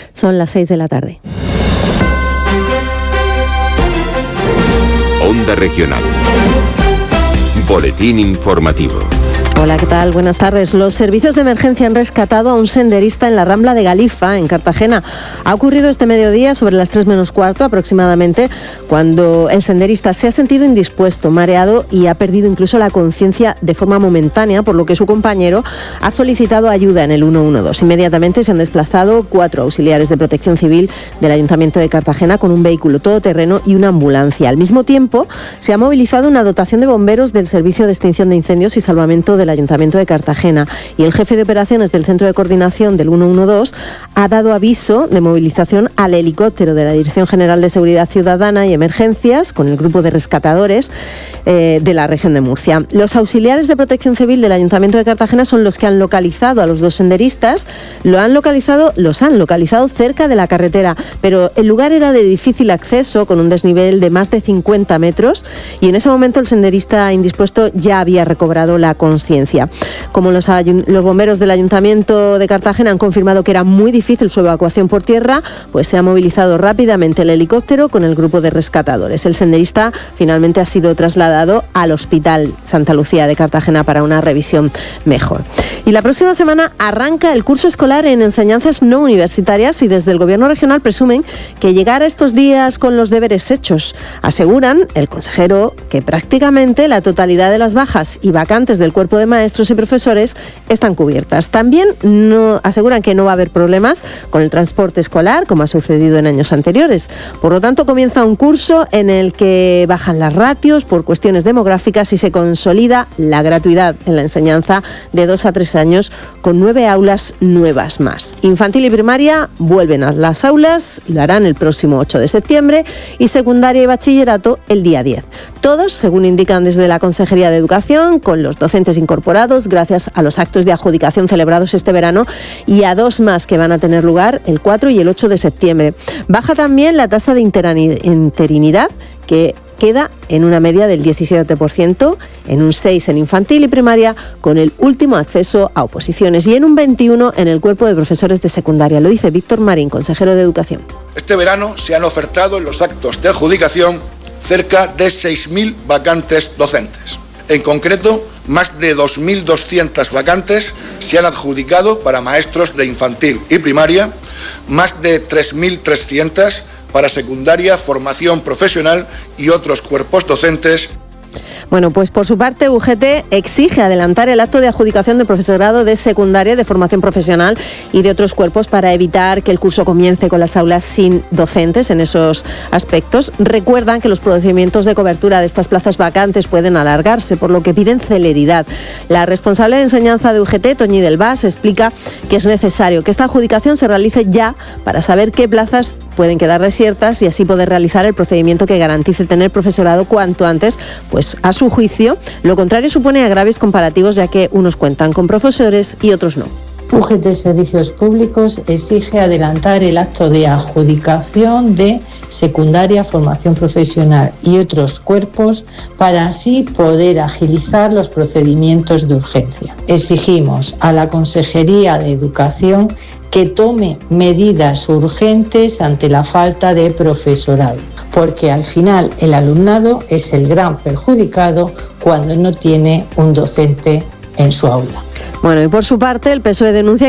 Son las 6 de la tarde. Onda Regional. Boletín informativo. Hola, ¿qué tal? Buenas tardes. Los servicios de emergencia han rescatado a un senderista en la Rambla de Galifa, en Cartagena. Ha ocurrido este mediodía, sobre las 3 menos cuarto aproximadamente, cuando el senderista se ha sentido indispuesto, mareado y ha perdido incluso la conciencia de forma momentánea, por lo que su compañero ha solicitado ayuda en el 112. Inmediatamente se han desplazado 4 auxiliares de protección civil del Ayuntamiento de Cartagena con un vehículo todoterreno y una ambulancia. Al mismo tiempo, se ha movilizado una dotación de bomberos del Servicio de Extinción de Incendios y Salvamento del Ayuntamiento de Cartagena, y el jefe de operaciones del Centro de Coordinación del 112 ha dado aviso de movilización al helicóptero de la Dirección General de Seguridad Ciudadana y Emergencias con el grupo de rescatadores de la región de Murcia. Los auxiliares de protección civil del Ayuntamiento de Cartagena son los que han localizado a los 2 senderistas. Los han localizado cerca de la carretera, pero el lugar era de difícil acceso, con un desnivel de más de 50 metros, y en ese momento el senderista indispuesto ya había recobrado la conciencia. Como los bomberos del Ayuntamiento de Cartagena han confirmado que era muy difícil su evacuación por tierra, pues se ha movilizado rápidamente el helicóptero con el grupo de rescatadores. El senderista finalmente ha sido trasladado al Hospital Santa Lucía de Cartagena para una revisión mejor. Y la próxima semana arranca el curso escolar en enseñanzas no universitarias, y desde el Gobierno regional presumen que llegar a estos días con los deberes hechos. Aseguran el consejero que prácticamente la totalidad de las bajas y vacantes del cuerpo de maestros y profesores están cubiertas. También aseguran que no va a haber problemas con el transporte escolar, como ha sucedido en años anteriores. Por lo tanto, comienza un curso en el que bajan las ratios por cuestiones demográficas y se consolida la gratuidad en la enseñanza de 2 a 3 años, con 9 aulas nuevas más. Infantil y primaria vuelven a las aulas, lo harán el próximo 8 de septiembre, y secundaria y bachillerato el día 10. Todos, según indican desde la Consejería de Educación, con los docentes incorporados gracias a los actos de adjudicación celebrados este verano y a 2 más que van a tener lugar el 4 y el 8 de septiembre. Baja también la tasa de interinidad, que queda en una media del 17%, en un 6% en infantil y primaria, con el último acceso a oposiciones, y en un 21% en el cuerpo de profesores de secundaria. Lo dice Víctor Marín, consejero de Educación. Este verano se han ofertado en los actos de adjudicación cerca de 6.000 vacantes docentes. En concreto, más de 2.200 vacantes se han adjudicado para maestros de infantil y primaria, más de 3.300 para secundaria, formación profesional y otros cuerpos docentes. Bueno, pues por su parte UGT exige adelantar el acto de adjudicación de profesorado de secundaria, de formación profesional y de otros cuerpos para evitar que el curso comience con las aulas sin docentes en esos aspectos. Recuerdan que los procedimientos de cobertura de estas plazas vacantes pueden alargarse, por lo que piden celeridad. La responsable de enseñanza de UGT, Toñi del Vas, explica que es necesario que esta adjudicación se realice ya para saber qué plazas pueden quedar desiertas y así poder realizar el procedimiento que garantice tener profesorado cuanto antes, pues a su juicio. Lo contrario supone agravios comparativos, ya que unos cuentan con profesores y otros no. UGT Servicios Públicos exige adelantar el acto de adjudicación de secundaria, formación profesional y otros cuerpos para así poder agilizar los procedimientos de urgencia. Exigimos a la Consejería de Educación que tome medidas urgentes ante la falta de profesorado, porque al final el alumnado es el gran perjudicado cuando no tiene un docente en su aula. Bueno, y por su parte el PSOE denuncia